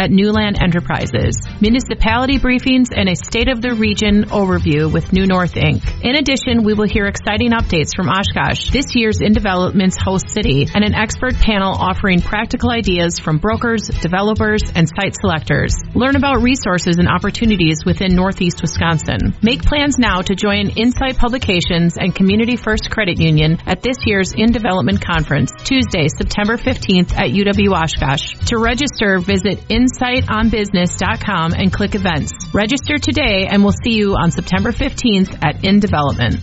at Newland Enterprises, municipality briefings, and a State of the Region overview with New North Inc. In addition, we will hear exciting updates from Oshkosh, this year's In Development's host city, and an expert panel offering practical ideas from brokers, developers, and site selectors. Learn about resources and opportunities within Northeast Wisconsin. Make plans now to join Insight Publications and Community First Credit Union at this year's In Development Conference, Tuesday, September 15th at UW Oshkosh. To register, visit insightonbusiness.com and click events. Register today and we'll see you on September 15th at In Development.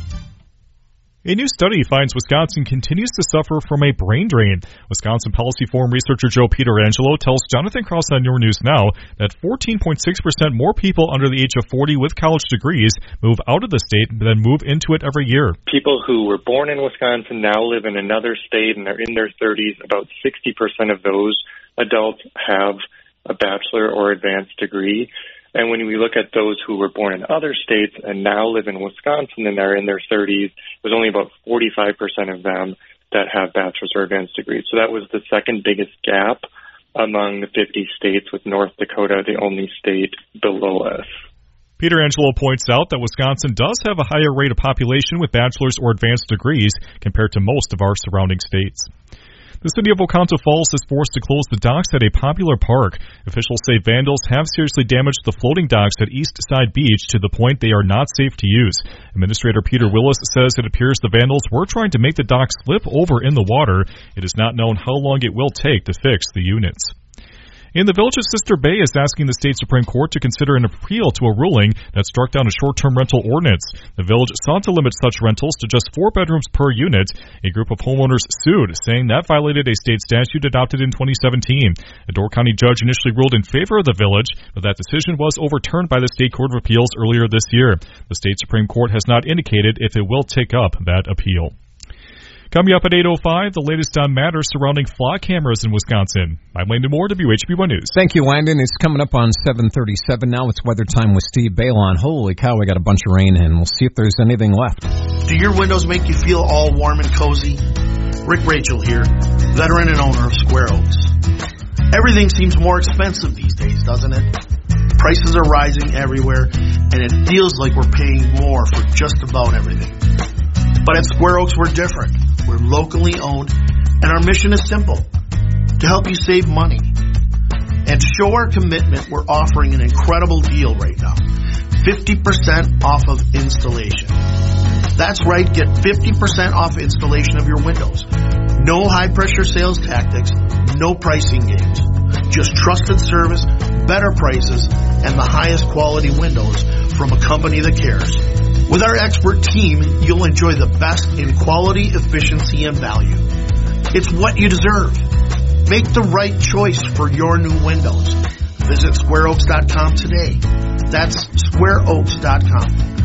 A new study finds Wisconsin continues to suffer from a brain drain. Wisconsin Policy Forum researcher Joe Pietrangelo tells Jonathan Cross on Your News Now that 14.6% more people under the age of 40 with college degrees move out of the state than move into it every year. People who were born in Wisconsin now live in another state and are in their 30s. About 60% of those adults have a bachelor or advanced degree. And when we look at those who were born in other states and now live in Wisconsin and are in their 30s, there's only about 45% of them that have bachelor's or advanced degrees. So that was the second biggest gap among the 50 states, with North Dakota the only state below us. Pietrangelo points out that Wisconsin does have a higher rate of population with bachelor's or advanced degrees compared to most of our surrounding states. The city of Oconto Falls is forced to close the docks at a popular park. Officials say vandals have seriously damaged the floating docks at East Side Beach to the point they are not safe to use. Administrator Peter Willis says it appears the vandals were trying to make the docks slip over in the water. It is not known how long it will take to fix the units. In the Village of Sister Bay is asking the state Supreme Court to consider an appeal to a ruling that struck down a short-term rental ordinance. The village sought to limit such rentals to just 4 bedrooms per unit. A group of homeowners sued, saying that violated a state statute adopted in 2017. A Door County judge initially ruled in favor of the village, but that decision was overturned by the State Court of Appeals earlier this year. The state Supreme Court has not indicated if it will take up that appeal. Coming up at 8:05, the latest on matters surrounding flock cameras in Wisconsin. I'm Landon Moore, WHB1 News. Thank you, Landon. It's coming up on 7:37 now. It's weather time with Steve Balon. Holy cow, we got a bunch of rain in. We'll see if there's anything left. Do your windows make you feel all warm and cozy? Rick Rachel here, veteran and owner of Square Oaks. Everything seems more expensive these days, doesn't it? Prices are rising everywhere, and it feels like we're paying more for just about everything. But at Square Oaks, we're different. We're locally owned, and our mission is simple: to help you save money. And to show our commitment, we're offering an incredible deal right now. 50% off of installation. That's right, get 50% off installation of your windows. No high-pressure sales tactics, no pricing games. Just trusted service, better prices, and the highest quality windows from a company that cares. With our expert team, you'll enjoy the best in quality, efficiency, and value. It's what you deserve. Make the right choice for your new windows. Visit squareoaks.com today. That's squareoaks.com.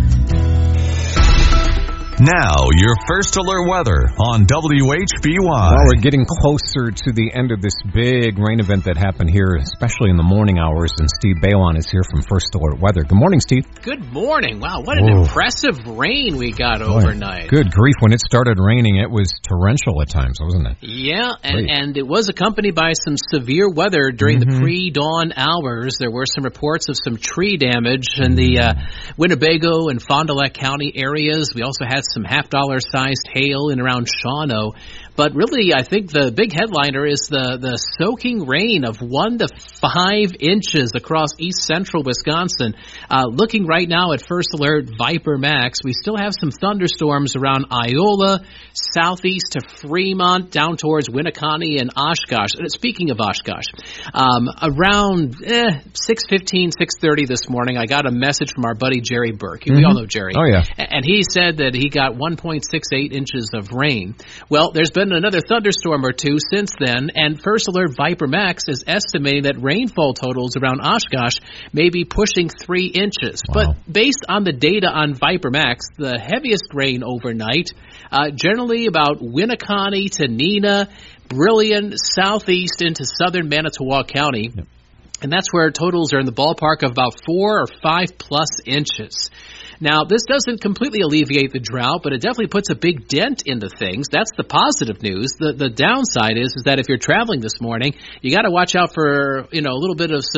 Now, your first alert weather on WHBY. Well, we're getting closer to the end of this big rain event that happened here, especially in the morning hours, and Steve Balon is here from First Alert Weather. Good morning, Steve. Good morning. Wow, what an impressive rain we got overnight. Good grief. When it started raining, it was torrential at times, wasn't it? Yeah, and it was accompanied by some severe weather during the pre-dawn hours. There were some reports of some tree damage in the Winnebago and Fond du Lac County areas. We also had some half-dollar-sized hail in around Shawano. But really, I think the big headliner is the soaking rain of 1 to 5 inches across east central Wisconsin. Looking right now at First Alert Viper Max, we still have some thunderstorms around Iola, southeast to Fremont, down towards Winneconne and Oshkosh. Speaking of Oshkosh, around 6:15, 6:30 this morning, I got a message from our buddy Jerry Burke. We all know Jerry. Oh, yeah. And he said that he got 1.68 inches of rain. Well, there's been another thunderstorm or two since then, and First Alert Viper Max is estimating that rainfall totals around Oshkosh may be pushing 3 inches. Wow. But based on the data on Viper Max, the heaviest rain overnight, generally about Winneconne to Neenah, Brillion, southeast into southern Manitowoc County. Yep. And that's where totals are in the ballpark of about 4 or 5 plus inches. Now, this doesn't completely alleviate the drought, but it definitely puts a big dent into things. That's the positive news. The downside is that if you're traveling this morning, you got to watch out for, a little bit of